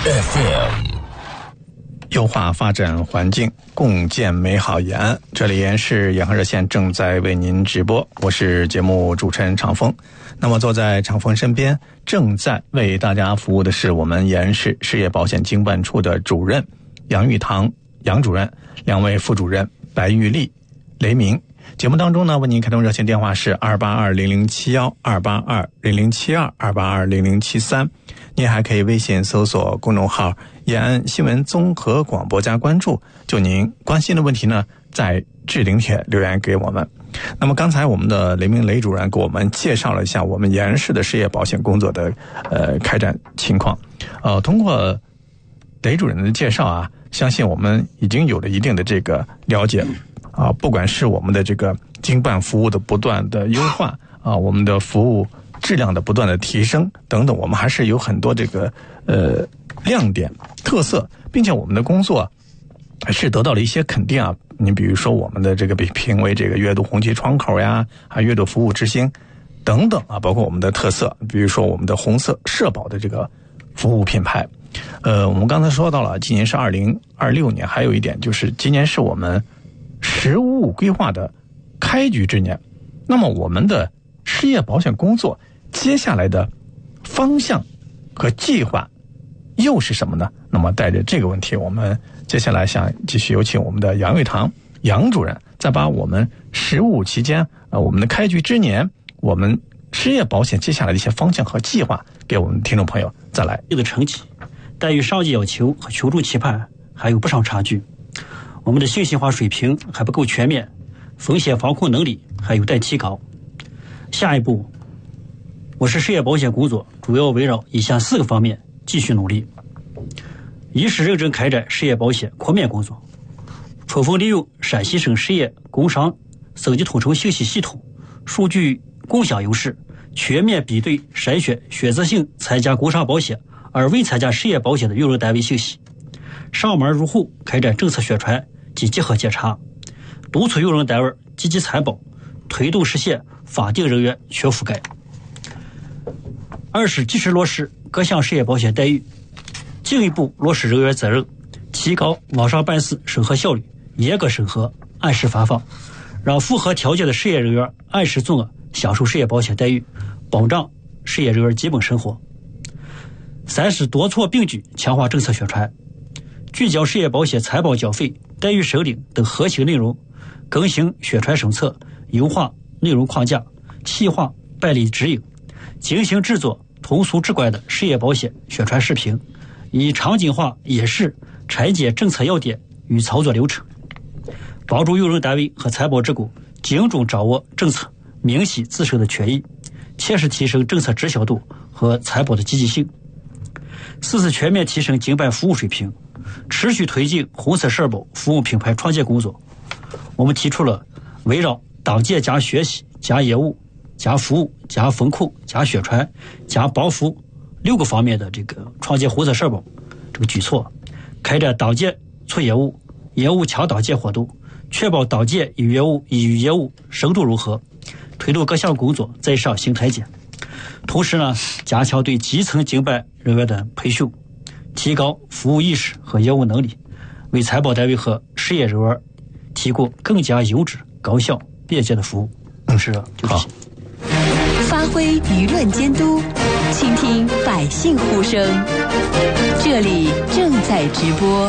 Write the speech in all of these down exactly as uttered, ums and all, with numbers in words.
F M， 优化发展环境，共建美好延安。这里延市延安热线正在为您直播，我是节目主持人长风。那么坐在长风身边，正在为大家服务的是我们延安市事业保险经办处的主任杨玉堂杨主任，两位副主任白玉丽、雷鸣。节目当中呢，为您开通热线电话是二八二零零七一、二八二零零七二、二八二零零七三。您还可以微信搜索公众号延安新闻综合广播加关注，就您关心的问题呢，在置顶帖留言给我们。那么刚才我们的雷鸣雷主任给我们介绍了一下我们延安市的事业保险工作的呃开展情况。呃，通过雷主任的介绍啊，相信我们已经有了一定的这个了解啊，不管是我们的这个经办服务的不断的优化啊，我们的服务质量的不断的提升等等，我们还是有很多这个呃亮点特色，并且我们的工作是得到了一些肯定啊。你比如说我们的这个被评为这个阅读红旗窗口呀，还阅读服务之星等等啊，包括我们的特色，比如说我们的红色社保的这个服务品牌。呃，我们刚才说到了，今年是二零二六年，还有一点就是今年是我们“十五五”规划的开局之年。那么我们的失业保险工作接下来的方向和计划又是什么呢？那么带着这个问题，我们接下来想继续有请我们的杨玉堂杨主任，再把我们“十五五”期间呃我们的开局之年，我们失业保险接下来的一些方向和计划，给我们听众朋友再来。 这个成绩但与上级要求和求助期盼还有不少差距，我们的信息化水平还不够全面，风险防控能力还有待提高。下一步，我市失业保险工作主要围绕以下四个方面继续努力：一是认真开展失业保险扩面工作，充分利用陕西省失业工伤省级统筹信息系统数据共享优势，全面比对筛选选择性参加工伤保险而未参加失业保险的用人单位信息，上门入户开展政策宣传及结合检查，督促用人单位积极参保，推动实现法定人员全覆盖。二是及时落实各项失业保险待遇，进一步落实人员责任，提高网上办事审核效率，严格审核，按时发放，让符合条件的失业人员按时足额享受失业保险待遇，保障失业人员基本生活。三是多措并举强化政策宣传，聚焦失业保险参保缴费、待遇审领等核心内容，更新宣传手册，优化内容框架，细化办理指引，精心制作通俗直观的失业保险宣传视频，以场景化演示拆解政策要点与操作流程，帮助用人单位和参保职工精准掌握政策，明晰自身的权益，切实提升政策知晓度和参保的积极性。四是全面提升经办服务水平，持续推进红色社保服务品牌创建工作。我们提出了围绕党建加学习加业务加服务加风控加宣传加帮扶六个方面的这个创建红色社保这个举措，开展党建促业务、业务强党建活动，确保党建与业务与业务深度融合，推动各项工作再上新台阶。同时呢，加强对基层经办人员的培训，提高服务意识和业务能力，为参保单位和失业人员提供更加优质、高效、便捷的服务。嗯，是就这些。 发挥舆论监督，倾听百姓呼声。这里正在直播。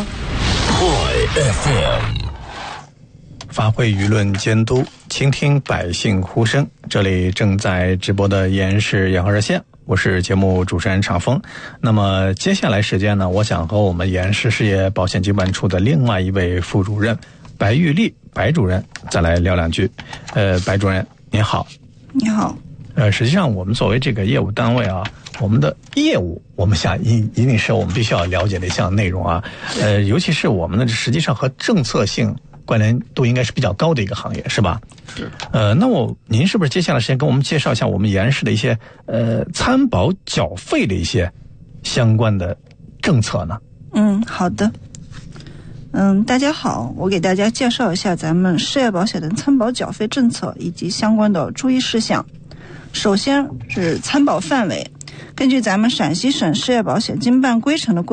F M。发挥舆论监督，倾听百姓呼声。这里正在直播的延市延安热线，我是节目主持人常峰。那么接下来时间呢，我想和我们延市事业保险经办处的另外一位副主任白玉丽白主任再来聊两句。呃，白主任您好。 你好。 呃，实际上我们作为这个业务单位啊，我们的业务，我们想一一定是我们必须要了解的一项内容啊。呃，尤其是我们的实际上和政策性关联度应该是比较高的一个行业，是吧？ 是。 呃，那我您是不是接下来时间跟我们介绍一下我们延安市的一些呃参保缴费的一些相关的政策呢？ 嗯，好的。嗯，大家好，我给大家介绍一下咱们失业保险的参保缴费政策以及相关的注意事项。首先是参保范围，根据咱们陕西省失业保险经办规程的规